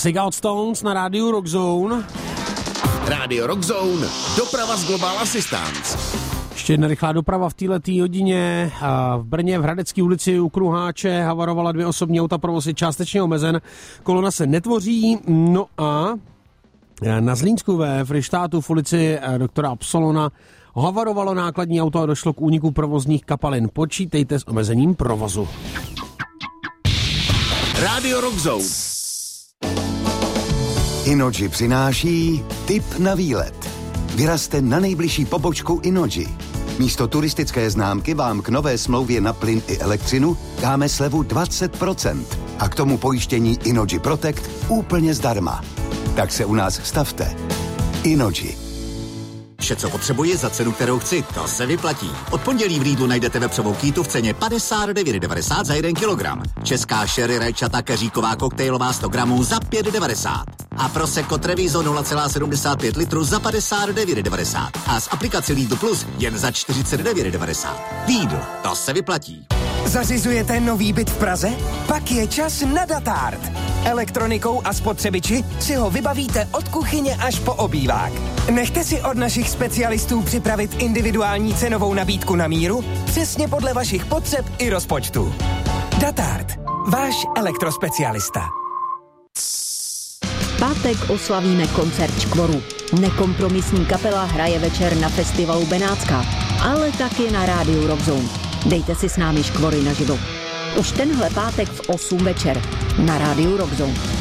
Klasika od Stones na rádiu Rockzone. Radio Rockzone, doprava z Global Assistance. Ještě jedna rychlá doprava v této hodině. V Brně v Hradecké ulici u Kruháče havarovala 2 osobní auta, provoz je částečně omezen, kolona se netvoří. No a na Zlínsku ve Fryštátu v ulici doktora Absolona havarovalo nákladní auto a došlo k úniku provozních kapalin. Počítejte s omezením provozu. Radio Rockzone. Innogy přináší tip na výlet. Vyrazte na nejbližší pobočku Innogy. Místo turistické známky vám k nové smlouvě na plyn i elektřinu dáme slevu 20% a k tomu pojištění Innogy Protect úplně zdarma. Tak se u nás stavte. Innogy. Vše, co potřebuji za cenu, kterou chci, to se vyplatí. Od pondělí v Lidlu najdete vepřovou kýtu v ceně 59,90 za 1 kilogram. Česká sherry rajčata keříková koktejlová 100 gramů za 5,90. A Prosecco Treviso 0,75 litru za 59,90. A z aplikace Lidl Plus jen za 49,90. Lidl, to se vyplatí. Zařizujete nový byt v Praze? Pak je čas na Datart. Elektronikou a spotřebiči si ho vybavíte od kuchyně až po obývák. Nechte si od našich specialistů připravit individuální cenovou nabídku na míru, přesně podle vašich potřeb i rozpočtu. Datart, váš elektrospecialista. V pátek oslavíme koncert Škvoru. Nekompromisní kapela hraje večer na festivalu Benátská, ale taky na rádiu Rockzone. Dejte si s námi Škvory naživo. Už tenhle pátek v 8 večer na rádiu Rockzone.